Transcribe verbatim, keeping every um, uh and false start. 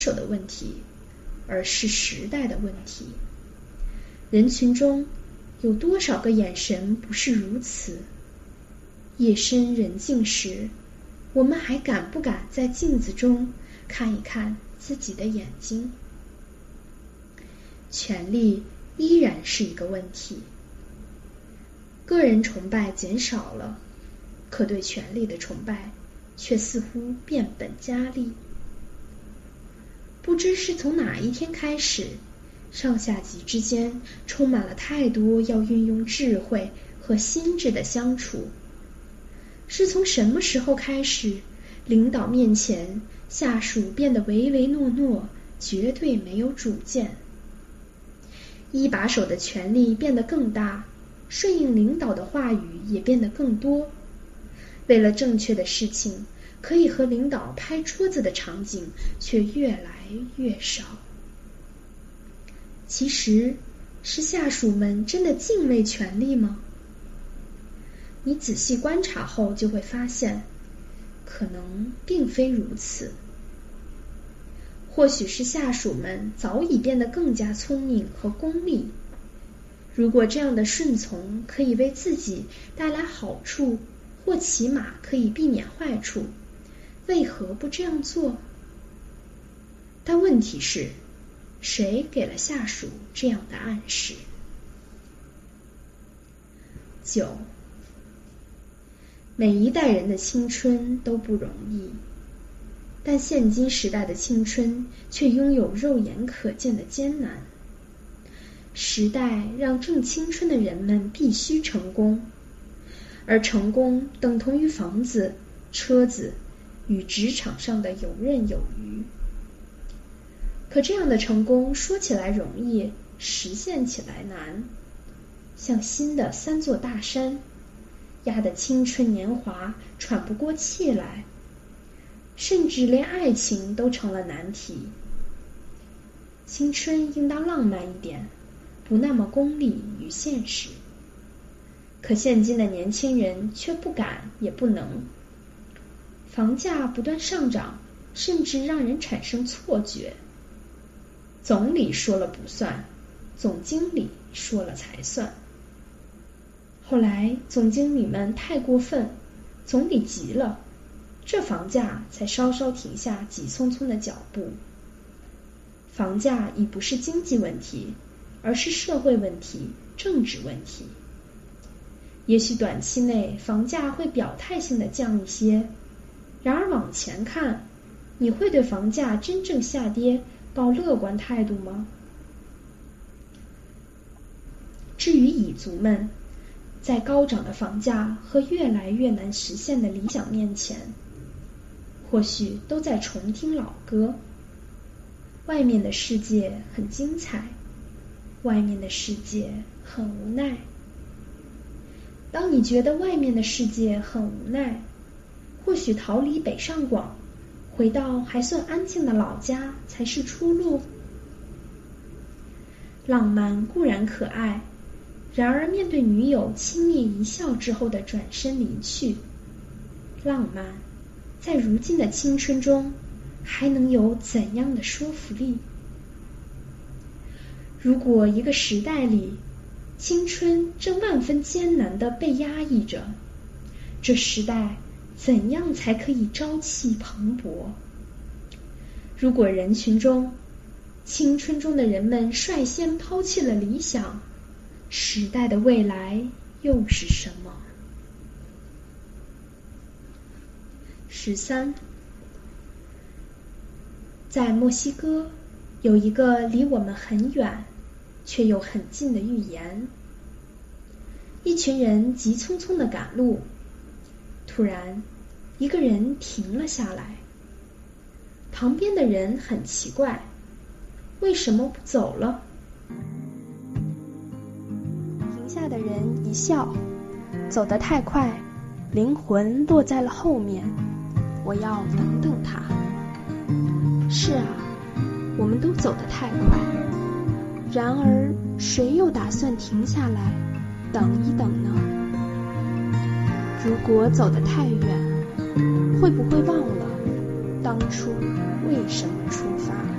手的问题，而是时代的问题。人群中有多少个眼神不是如此？夜深人静时，我们还敢不敢在镜子中看一看自己的眼睛？权力依然是一个问题。个人崇拜减少了，可对权力的崇拜却似乎变本加厉。不知是从哪一天开始，上下级之间充满了太多要运用智慧和心智的相处。是从什么时候开始，领导面前下属变得唯唯诺诺，绝对没有主见？一把手的权力变得更大，顺应领导的话语也变得更多。为了正确的事情，可以和领导拍桌子的场景却越来越少。其实，是下属们真的敬畏权力吗？你仔细观察后就会发现，可能并非如此。或许是下属们早已变得更加聪明和功利。如果这样的顺从可以为自己带来好处，或起码可以避免坏处，为何不这样做？但问题是，谁给了下属这样的暗示？九，每一代人的青春都不容易，但现今时代的青春却拥有肉眼可见的艰难。时代让正青春的人们必须成功，而成功等同于房子、车子与职场上的游刃有余。可这样的成功说起来容易，实现起来难。像新的三座大山，压得青春年华喘不过气来，甚至连爱情都成了难题。青春应当浪漫一点，不那么功利与现实。可现今的年轻人却不敢也不能。房价不断上涨，甚至让人产生错觉。总理说了不算，总经理说了才算。后来总经理们太过分，总理急了，这房价才稍稍停下急匆匆的脚步。房价已不是经济问题，而是社会问题、政治问题。也许短期内房价会表态性的降一些，然而往前看，你会对房价真正下跌抱乐观态度吗？至于蚁族们，在高涨的房价和越来越难实现的理想面前，或许都在重听老歌。外面的世界很精彩，外面的世界很无奈。当你觉得外面的世界很无奈，或许逃离北上广，回到还算安静的老家才是出路。浪漫固然可爱，然而面对女友轻蔑一笑之后的转身离去，浪漫在如今的青春中还能有怎样的说服力？如果一个时代里，青春正万分艰难地被压抑着，这时代怎样才可以朝气蓬勃？如果人群中，青春中的人们率先抛弃了理想，时代的未来又是什么？十三，在墨西哥有一个离我们很远却又很近的寓言。一群人急匆匆地赶路，突然一个人停了下来。旁边的人很奇怪，为什么不走了？停下的人一笑，走得太快，灵魂落在了后面，我要等等他。是啊，我们都走得太快，然而谁又打算停下来等一等呢？如果走得太远，会不会忘了当初为什么出发？